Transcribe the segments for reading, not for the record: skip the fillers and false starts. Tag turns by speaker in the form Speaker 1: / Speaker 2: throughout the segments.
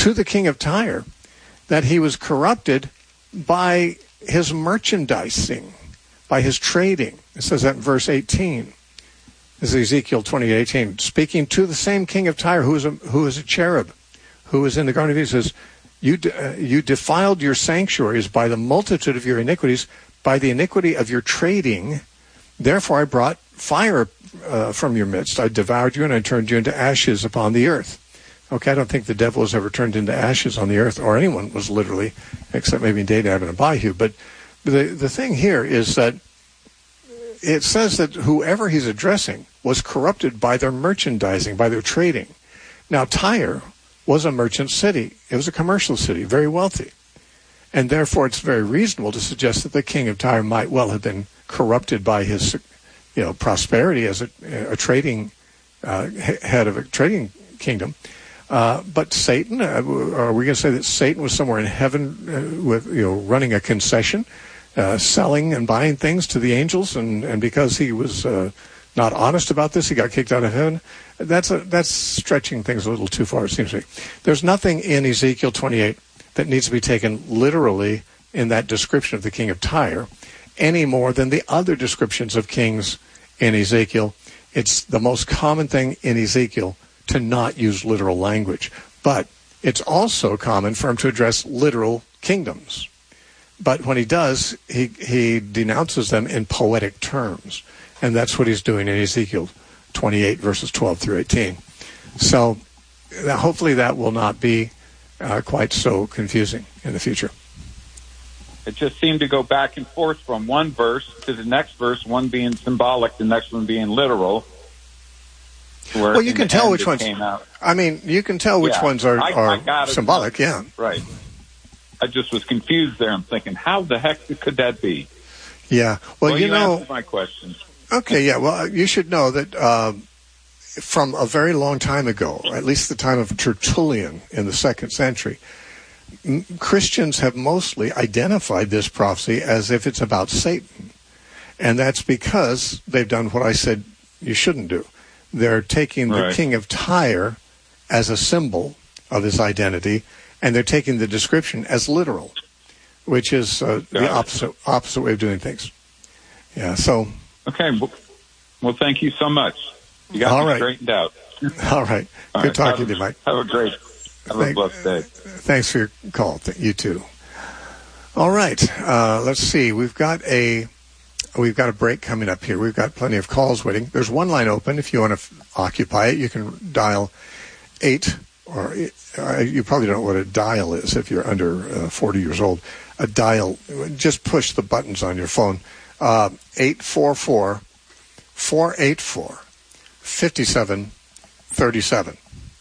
Speaker 1: to the king of Tyre that he was corrupted by his merchandising, by his trading. It says that in verse 18. This is Ezekiel 28:18, speaking to the same king of Tyre who is a cherub, who is in the Garden of Eden. He says, you defiled your sanctuaries by the multitude of your iniquities, by the iniquity of your trading. Therefore I brought fire from your midst. I devoured you and I turned you into ashes upon the earth. Okay, I don't think the devil was ever turned into ashes on the earth, or anyone was literally, except maybe Nadab and Abihu. But the thing here is that it says that whoever he's addressing was corrupted by their merchandising, by their trading. Now, Tyre was a merchant city. It was a commercial city, very wealthy. And therefore, it's very reasonable to suggest that the king of Tyre might well have been corrupted by his, prosperity as a trading head of a trading kingdom. But Satan, are we going to say that Satan was somewhere in heaven with running a concession, selling and buying things to the angels, and because he was not honest about this, he got kicked out of heaven? That's stretching things a little too far, it seems to me. There's nothing in Ezekiel 28 that needs to be taken literally in that description of the king of Tyre, any more than the other descriptions of kings in Ezekiel. It's the most common thing in Ezekiel to not use literal language. But it's also common for him to address literal kingdoms. But when he does, he denounces them in poetic terms. And that's what he's doing in Ezekiel 28, verses 12 through 18. So hopefully that will not be quite so confusing in the future.
Speaker 2: It just seemed to go back and forth from one verse to the next verse, one being symbolic, the next one being literal.
Speaker 1: Well, you can tell which ones. I mean, you can tell which ones are symbolic, yeah.
Speaker 2: Right. I just was confused there. I'm thinking, how the heck could that be?
Speaker 1: Yeah. Well, you know,
Speaker 2: answered my question.
Speaker 1: Okay, yeah. Well, you should know that from a very long time ago, at least the time of Tertullian in the 2nd century, Christians have mostly identified this prophecy as if it's about Satan. And that's because they've done what I said you shouldn't do. They're taking the king of Tyre as a symbol of his identity, and they're taking the description as literal, which is the opposite way of doing things. Yeah, so...
Speaker 2: Okay, well, thank you so much. You got me straightened out.
Speaker 1: All right. Good talking to you, Mike.
Speaker 2: Have a blessed day.
Speaker 1: Thanks for your call. You too. All right. Let's see. We've got a break coming up here. We've got plenty of calls waiting. There's one line open. If you want to occupy it, you can dial 8, or you probably don't know what a dial is if you're under 40 years old. A dial, just push the buttons on your phone. 844-484-5737.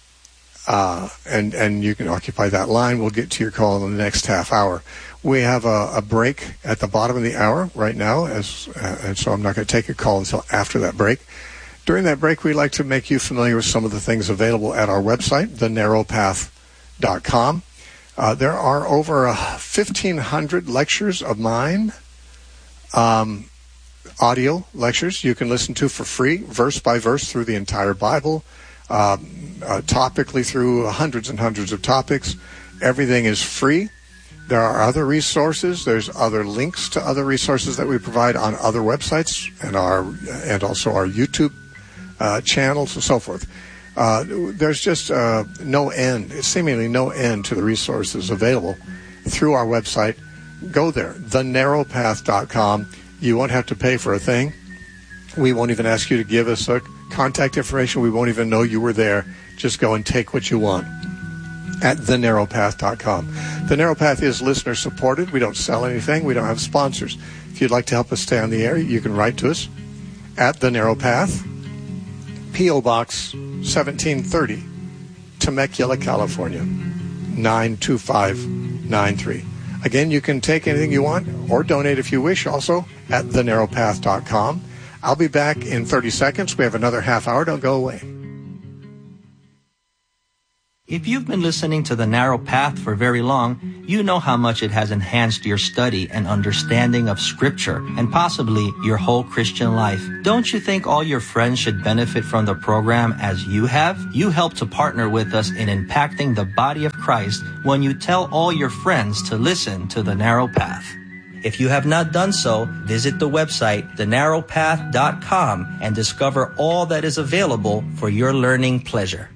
Speaker 1: And you can occupy that line. We'll get to your call in the next half hour. We have a break at the bottom of the hour right now, and so I'm not going to take a call until after that break. During that break, we'd like to make you familiar with some of the things available at our website, thenarrowpath.com. There are over 1,500 lectures of mine, audio lectures you can listen to for free, verse by verse through the entire Bible, topically through hundreds and hundreds of topics. Everything is free. There are other resources. There's other links to other resources that we provide on other websites and also our YouTube channels and so forth. There's just no end, seemingly no end to the resources available through our website. Go there, thenarrowpath.com. You won't have to pay for a thing. We won't even ask you to give us contact information. We won't even know you were there. Just go and take what you want at thenarrowpath.com. The Narrow Path is listener supported. We don't sell anything. We don't have sponsors. If you'd like to help us stay on the air, you can write to us at The Narrow Path, P.O. Box 1730, Temecula, California, 92593. Again, you can take anything you want or donate if you wish also at thenarrowpath.com. I'll be back in 30 seconds. We have another half hour. Don't go away.
Speaker 3: If you've been listening to The Narrow Path for very long, you know how much it has enhanced your study and understanding of Scripture and possibly your whole Christian life. Don't you think all your friends should benefit from the program as you have? You help to partner with us in impacting the body of Christ when you tell all your friends to listen to The Narrow Path. If you have not done so, visit the website, thenarrowpath.com, and discover all that is available for your learning pleasure.